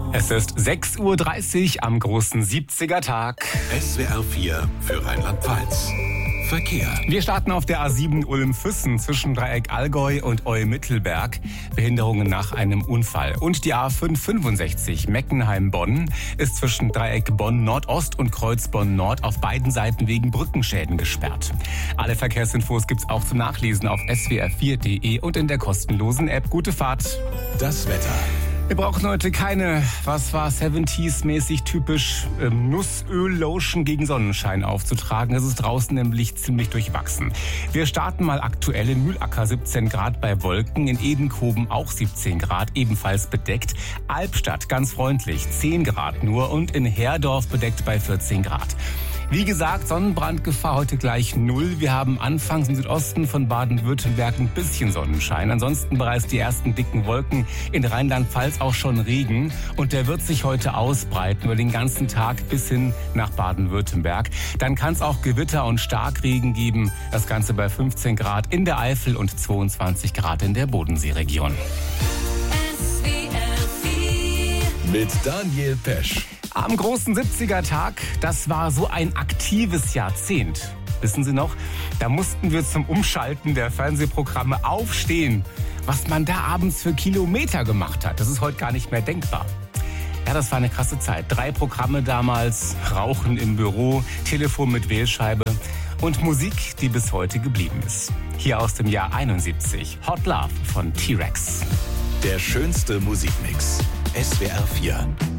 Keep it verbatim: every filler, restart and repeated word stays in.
Es ist sechs Uhr dreißig am großen siebziger Tag. S W R vier für Rheinland-Pfalz. Verkehr. Wir starten auf der A sieben Ulm-Füssen zwischen Dreieck Allgäu und Eu-Mittelberg. Behinderungen nach einem Unfall. Und die A fünf fünfundsechzig Meckenheim-Bonn ist zwischen Dreieck Bonn-Nordost und Kreuz Bonn-Nord auf beiden Seiten wegen Brückenschäden gesperrt. Alle Verkehrsinfos gibt's auch zum Nachlesen auf s w r vier punkt d e und in der kostenlosen App. Gute Fahrt. Das Wetter. Wir brauchen heute keine, was war siebziger-mäßig typisch, ähm, Nussöl-Lotion gegen Sonnenschein aufzutragen. Es ist draußen nämlich ziemlich durchwachsen. Wir starten mal aktuell in Mühlacker siebzehn Grad bei Wolken, in Edenkoben auch siebzehn Grad, ebenfalls bedeckt. Albstadt ganz freundlich, zehn Grad nur und in Herdorf bedeckt bei vierzehn Grad. Wie gesagt, Sonnenbrandgefahr heute gleich null. Wir haben anfangs im Südosten von Baden-Württemberg ein bisschen Sonnenschein. Ansonsten bereits die ersten dicken Wolken. In Rheinland-Pfalz auch schon Regen. Und der wird sich heute ausbreiten über den ganzen Tag bis hin nach Baden-Württemberg. Dann kann es auch Gewitter und Starkregen geben. Das Ganze bei fünfzehn Grad in der Eifel und zweiundzwanzig Grad in der Bodenseeregion. Mit Daniel Pesch. Am großen siebziger Tag, das war so ein aktives Jahrzehnt. Wissen Sie noch? Da mussten wir zum Umschalten der Fernsehprogramme aufstehen. Was man da abends für Kilometer gemacht hat, das ist heute gar nicht mehr denkbar. Ja, das war eine krasse Zeit. Drei Programme damals, Rauchen im Büro, Telefon mit Wählscheibe und Musik, die bis heute geblieben ist. Hier aus dem Jahr einundsiebzig, Hot Love von T-Rex. Der schönste Musikmix. S W R vier.